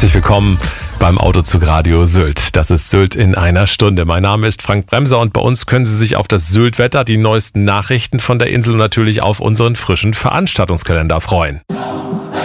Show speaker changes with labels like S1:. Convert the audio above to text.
S1: Herzlich willkommen beim Autozug Radio Sylt. Das ist Sylt in einer Stunde. Mein Name ist Frank Bremser und bei uns können Sie sich auf das Sylt-Wetter, die neuesten Nachrichten von der Insel und natürlich auf unseren frischen Veranstaltungskalender freuen.